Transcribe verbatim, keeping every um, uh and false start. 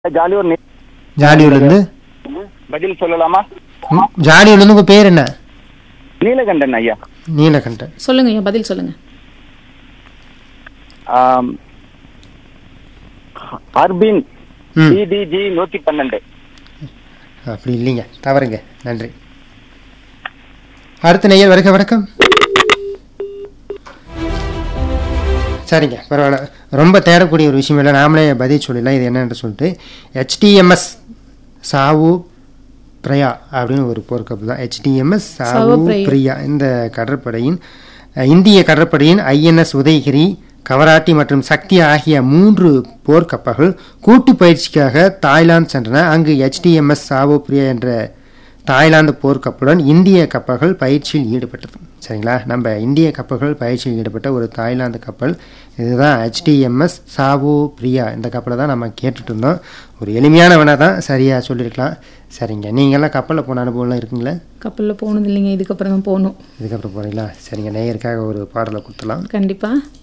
ஜாலியூர் நி- ஜாலியூர்லேருந்து பதில் சொல்லலாமா? ம், ஜாலியூர்லேருந்து உங்கள் பேர் என்ன? நீலகண்டன் ஐயா. நீலகண்டன். சொல்லுங்க ஐயா, பதில் சொல்லுங்க. ஆம், அர்பின் ம் டிடிஜி நூத்தி பன்னெண்டு. அப்படி இல்லைங்க, தவறுங்க. நன்றி. அடுத்த நேயர் வருக. வணக்கம். சரிங்க, பரவாயில்ல. ரொம்ப தேடக்கூடிய ஒரு விஷயம் இல்லை, நாமளே பதில் சொல்லலாம் இது என்னன்னு சொல்லிட்டு. ஹெச்டிஎம்எஸ் சாவு பிரயா அப்படின்னு ஒரு போர்க்கப்பல் தான். ஹெச்டிஎம்எஸ் சாவு சாவு பிரியா. பிரியா இந்த கடற்படையின் அஹ், இந்திய கடற்படையின் ஐஎன்எஸ் உதயகிரி, கவராட்டி மற்றும் சக்தி ஆகிய மூன்று போர்க்கப்பல்கள் கூட்டு பயிற்சிக்காக தாய்லாந்து சென்றன. அங்கு ஹெச்டிஎம்எஸ் சாவோ பிரியா என்ற தாய்லாந்து போர்க்கப்பலுடன் இந்திய கப்பல்கள் பயிற்சியில் ஈடுபட்டது. சரிங்களா, நம்ம இந்திய கப்பல்கள் பயிற்சியில் ஈடுபட்ட ஒரு தாய்லாந்து கப்பல் இதுதான் ஹெச்டிஎம்எஸ் சாவோ பிரியா. இந்த கப்பலை தான் நம்ம கேட்டுட்டு இருந்தோம். ஒரு எளிமையான வேணா தான், சரியாக சொல்லியிருக்கலாம். சரிங்க, நீங்கள்லாம் கப்பலில் போன அனுபவம்லாம் இருக்குங்களா? கப்பலில் போனது இல்லைங்க, இதுக்கப்புறம் தான் போகணும். இதுக்கப்புறம் போகிறீங்களா? சரிங்க, நேயருக்காக ஒரு பாடலை கொடுத்துலாம். கண்டிப்பாக.